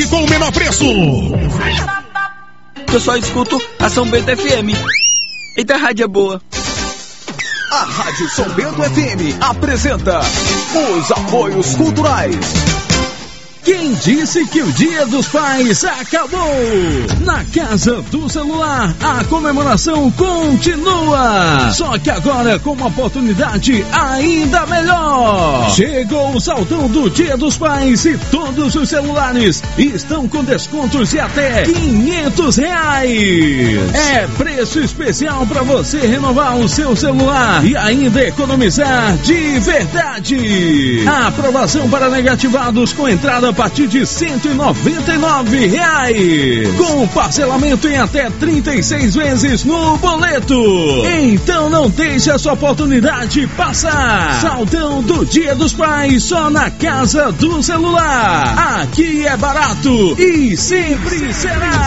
Com o menor preço. Eu só escuto a São Bento FM. Eita, a rádio é boa. A Rádio São Bento FM apresenta os apoios culturais. Quem disse que o Dia dos Pais acabou? Na Casa do Celular, a comemoração continua. Só que agora com uma oportunidade ainda melhor. Chegou o saltão do Dia dos Pais e todos os celulares estão com descontos de até R$500. É preço especial para você renovar o seu celular e ainda economizar de verdade. A aprovação para negativados com entrada a partir de R$199, com parcelamento em até 36 vezes no boleto. Então não deixe essa oportunidade passar. Saltão do Dia dos Pais só na Casa do Celular. Aqui é barato e sempre será.